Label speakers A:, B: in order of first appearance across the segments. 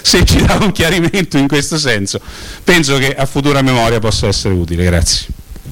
A: se ci dà un chiarimento in questo senso, penso che a futura memoria possa essere utile. Grazie.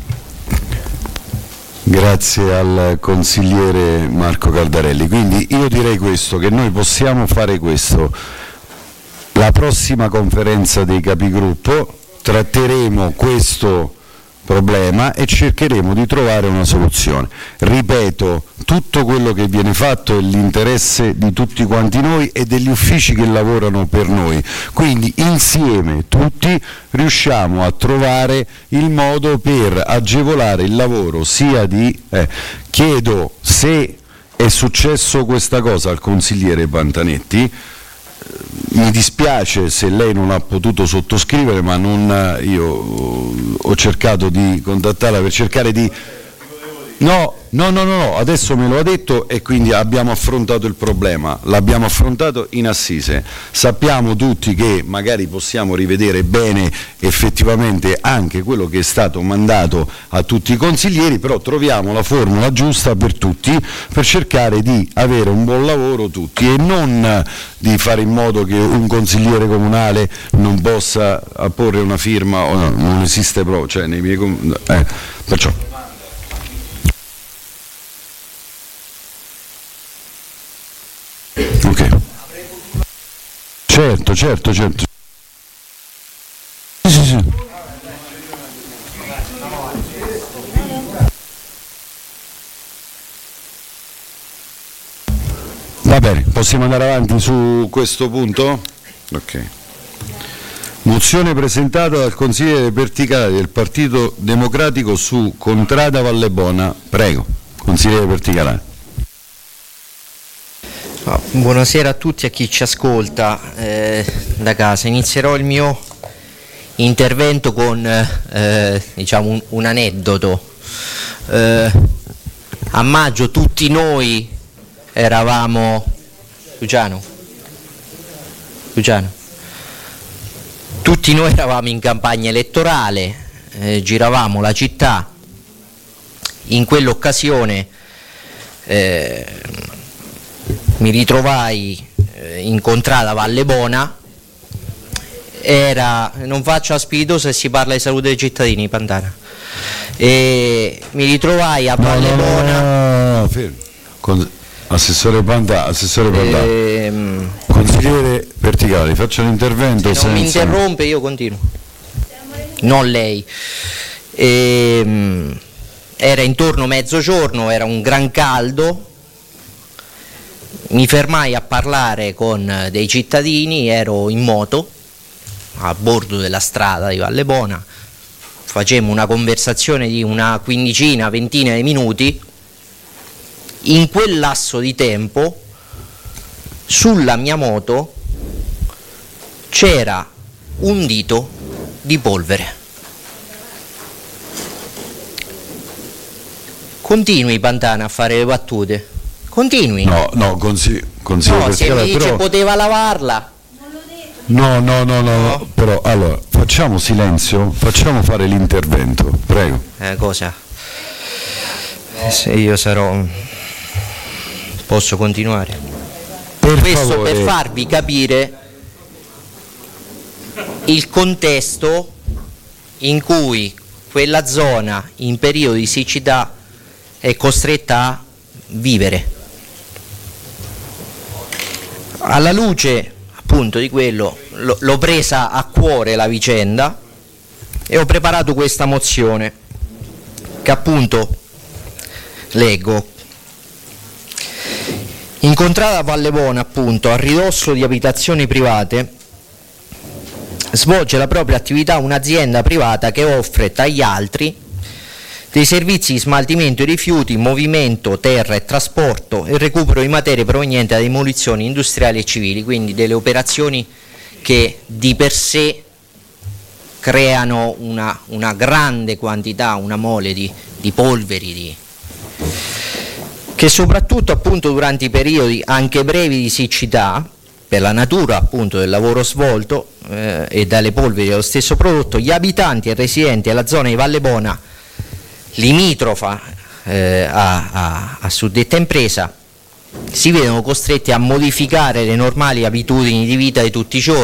B: Grazie al consigliere Marco Caldarelli. Quindi io direi questo, che noi possiamo fare questo: la prossima conferenza dei capigruppo tratteremo questo problema e cercheremo di trovare una soluzione. Ripeto, tutto quello che viene fatto è l'interesse di tutti quanti noi e degli uffici che lavorano per noi, quindi insieme tutti riusciamo a trovare il modo per agevolare il lavoro sia di chiedo se è successo questa cosa al consigliere Pantanetti. Mi dispiace se lei non ha potuto sottoscrivere, ma io ho cercato di contattarla per cercare di... No, adesso me lo ha detto e quindi abbiamo affrontato il problema, l'abbiamo affrontato in assise. Sappiamo tutti che magari possiamo rivedere bene effettivamente anche quello che è stato mandato a tutti i consiglieri, però troviamo la formula giusta per tutti, per cercare di avere un buon lavoro tutti e non di fare in modo che un consigliere comunale non possa apporre una firma, o no, non esiste proprio, cioè nei miei perciò. Ok. Certo. Sì. Va bene, possiamo andare avanti su questo punto? Ok. Mozione presentata dal consigliere Perticalari del Partito Democratico su Contrada Vallebona. Prego, consigliere Perticalari.
C: Buonasera a tutti, a chi ci ascolta da casa. Inizierò il mio intervento con diciamo un aneddoto. A maggio tutti noi eravamo Luciano. Tutti noi eravamo in campagna elettorale, giravamo la città. In quell'occasione mi ritrovai in Contrada Vallebona, non faccio a spiritoso se si parla di salute dei cittadini, Pantana, e mi ritrovai a Vallebona.
B: Assessore Pantà, consigliere Perticalari, faccia l'intervento.
C: Se non mi interrompe io continuo, non lei. Era intorno mezzogiorno, era un gran caldo. Mi fermai a parlare con dei cittadini, ero in moto a bordo della strada di Vallebona, facemmo una conversazione di una ventina di minuti. In quel lasso di tempo sulla mia moto c'era un dito di polvere. Continui, Pantana, a fare le battute. Continui.
B: No, consigliere
C: se mi dice però... poteva lavarla.
B: No, però allora facciamo silenzio, facciamo fare l'intervento, prego.
C: Cosa? Se io posso continuare? Questo per farvi capire il contesto in cui quella zona in periodo di siccità è costretta a vivere. Alla luce appunto di quello l'ho presa a cuore la vicenda e ho preparato questa mozione che appunto leggo. In Contrada Vallebona, appunto, a ridosso di abitazioni private, svolge la propria attività un'azienda privata che offre agli altri dei servizi di smaltimento di rifiuti, movimento, terra e trasporto e recupero di materie provenienti da demolizioni industriali e civili, quindi delle operazioni che di per sé creano una grande quantità, una mole di polveri, che soprattutto appunto durante i periodi anche brevi di siccità, per la natura appunto del lavoro svolto e dalle polveri dello stesso prodotto, gli abitanti e residenti della zona di Vallebona limitrofa a suddetta impresa si vedono costretti a modificare le normali abitudini di vita di tutti i giorni,